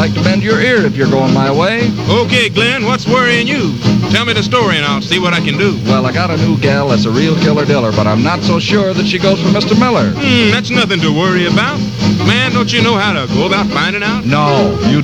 like to bend your ear if you're going my way. Okay, Glenn, what's worrying you? Tell me the story and I'll see what I can do. Well, I got a new gal that's a real killer diller, but I'm not so sure that she goes for Mr. Miller. That's nothing to worry about. Man, don't you know how to go about finding out? No, you